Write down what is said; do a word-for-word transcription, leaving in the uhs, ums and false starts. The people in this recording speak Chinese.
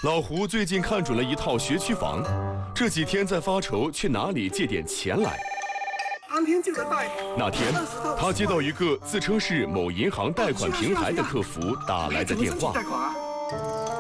老胡最近看准了一套学区房，这几天在发愁去哪里借点钱来。 当天就能贷。 那天，他接到一个自称是某银行贷款平台的客服打来的电话。